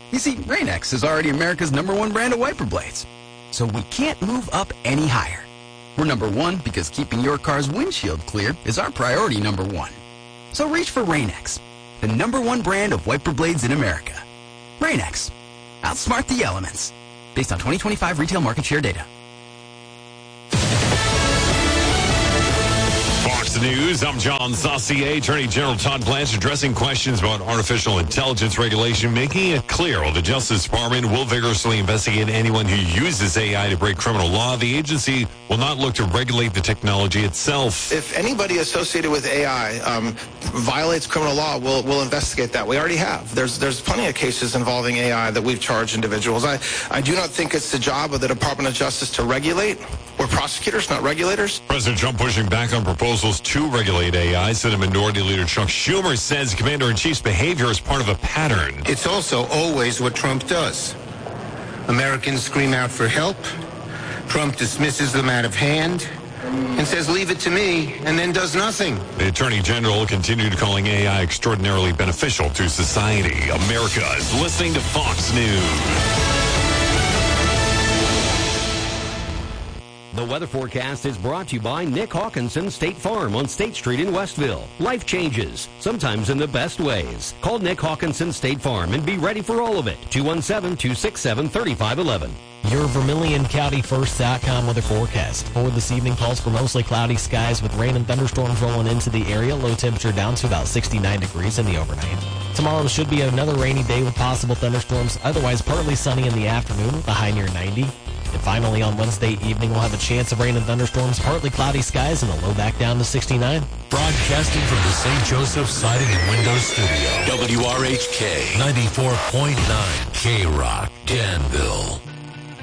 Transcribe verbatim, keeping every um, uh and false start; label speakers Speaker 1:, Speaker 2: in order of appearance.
Speaker 1: You see, Rain-X is already America's number one brand of wiper blades. So we can't move up any higher. We're number one because keeping your car's windshield clear is our priority number one. So reach for Rain-X, the number one brand of wiper blades in America. Rain-X. Outsmart the elements. Based on twenty twenty-five retail market share data.
Speaker 2: Fox News, I'm John Saucier. Attorney General Todd Blanche addressing questions about artificial intelligence regulation, making it clear while the Justice Department will vigorously investigate anyone who uses A I to break criminal law. The agency will not look to regulate the technology itself.
Speaker 3: If anybody associated with A I um, violates criminal law, we'll, we'll investigate that. We already have. There's there's plenty of cases involving A I that we've charged individuals. I, I do not think it's the job of the Department of Justice to regulate. We're prosecutors, not regulators.
Speaker 2: President Trump pushing back on proposals to regulate A I. Senate Minority Leader Chuck Schumer says Commander-in-Chief's behavior is part of a pattern.
Speaker 4: It's also always what Trump does. Americans scream out for help. Trump dismisses them out of hand and says, leave it to me, and then does nothing.
Speaker 2: The Attorney General continued calling A I extraordinarily beneficial to society. America is listening to Fox News.
Speaker 5: The weather forecast is brought to you by Nick Hawkinson State Farm on State Street in Westville. Life changes, sometimes in the best ways. Call Nick Hawkinson State Farm and be ready for all of it. two one seven, two six seven, three five one one.
Speaker 6: Your Vermilion County First dot com weather forecast. For this evening, calls for mostly cloudy skies with rain and thunderstorms rolling into the area. Low temperature down to about sixty-nine degrees in the overnight. Tomorrow should be another rainy day with possible thunderstorms. Otherwise, partly sunny in the afternoon with a high near ninety. And finally, on Wednesday evening, we'll have a chance of rain and thunderstorms, partly cloudy skies, and a low back down to sixty-nine.
Speaker 7: Broadcasting from the Saint Joseph Siding and Windows Studio. W R H K ninety-four point nine K-Rock, Danville.